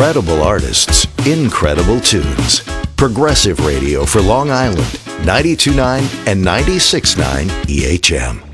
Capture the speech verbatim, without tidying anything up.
Credible artists, incredible tunes. Progressive radio for Long Island, ninety-two point nine and ninety-six point nine E H M.